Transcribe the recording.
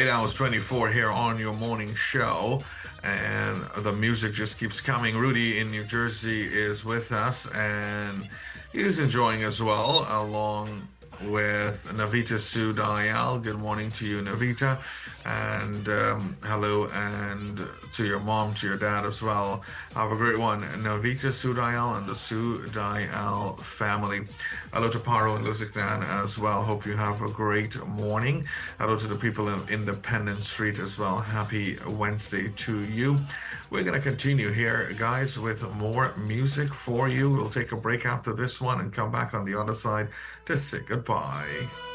8 hours 24 here on your morning show, and the music just keeps coming. Rudy in New Jersey is with us, and he's enjoying as well, along with Navita Sue Dayal. Good morning to you, Navita, and hello, and to your mom, to your dad as well. Have a great one, Navita Sue Dayal and the Sue Dayal family. Hello to Paro and Luziknan as well. Hope you have a great morning. Hello to the people in Independence Street as well. Happy Wednesday to you. We're going to continue here, guys, with more music for you. We'll take a break after this one and come back on the other side to say goodbye.